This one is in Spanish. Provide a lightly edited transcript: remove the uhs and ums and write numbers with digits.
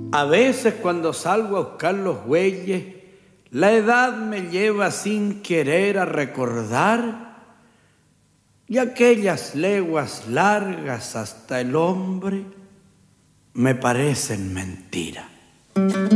A veces cuando salgo a buscar los bueyes, la edad me lleva sin querer a recordar y aquellas leguas largas hasta el hombre me parecen mentira.